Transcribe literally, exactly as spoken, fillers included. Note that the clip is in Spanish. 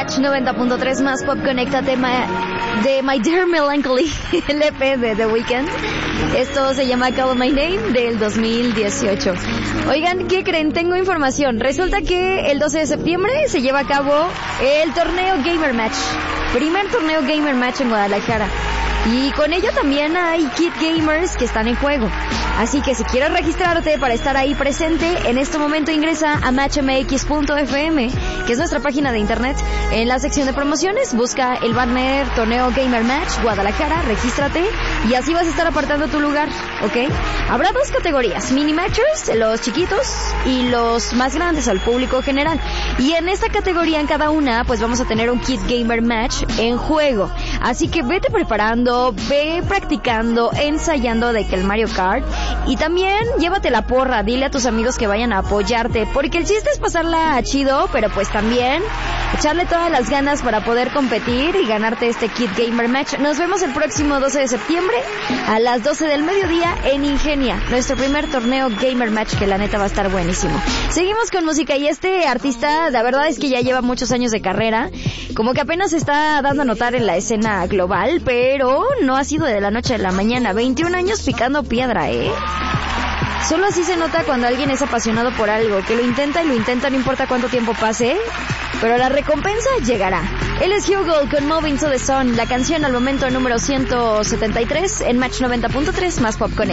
Match noventa punto tres más Pop, conéctate ma- de My Dear Melancholy, el E P de The Weeknd. Esto se llama Call My Name del dos mil dieciocho. Oigan, ¿qué creen? Tengo información. Resulta que el doce de septiembre se lleva a cabo el torneo Gamer Match. Primer torneo Gamer Match en Guadalajara. Y con ello también hay Kid Gamers que están en juego. Así que si quieres registrarte para estar ahí presente, en este momento ingresa a match m x punto f m, que es nuestra página de internet. En la sección de promociones, busca el banner Torneo Gamer Match Guadalajara, regístrate y así vas a estar apartando tu lugar, ¿ok? Habrá dos categorías, mini matchers, los chiquitos, y los más grandes, al público general. Y en esta categoría, en cada una, pues vamos a tener un Kid Gamer Match en juego. Así que vete preparando, ve practicando, ensayando de que el Mario Kart. Y también llévate la porra, dile a tus amigos que vayan a apoyarte, porque el chiste es pasarla chido, pero pues también echarle todas las ganas para poder competir y ganarte este Kid Gamer Match. Nos vemos el próximo doce de septiembre a las doce del mediodía en Ingenia, nuestro primer torneo Gamer Match, que la neta va a estar buenísimo. Seguimos con música y este artista, la verdad es que ya lleva muchos años de carrera, como que apenas se está dando a notar en la escena global, pero no ha sido de la noche a la mañana. veintiún años picando piedra, ¿eh? Solo así se nota cuando alguien es apasionado por algo, que lo intenta y lo intenta, no importa cuánto tiempo pase, pero la recompensa llegará. Él es Hugo con Moving to the Sun, la canción al momento número ciento setenta y tres en Match noventa punto tres más Pop Connect.